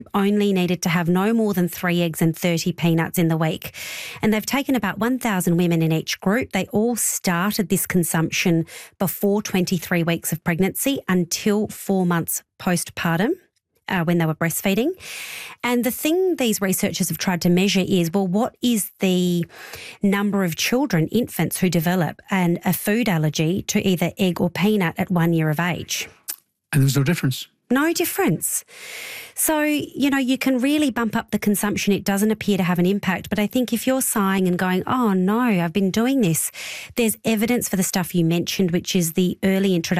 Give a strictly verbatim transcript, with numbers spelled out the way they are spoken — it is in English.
only needed to have no more than three eggs and thirty peanuts in the week. And they've taken about one thousand women in each group. They all started this consumption before twenty-three weeks of pregnancy until four months postpartum. Uh, when they were breastfeeding. And the thing these researchers have tried to measure is, well, what is the number of children, infants, who develop an, a food allergy to either egg or peanut at one year of age? And there's no difference. No difference. So, you know, you can really bump up the consumption. It doesn't appear to have an impact. But I think if you're sighing and going, oh, no, I've been doing this, there's evidence for the stuff you mentioned, which is the early introduction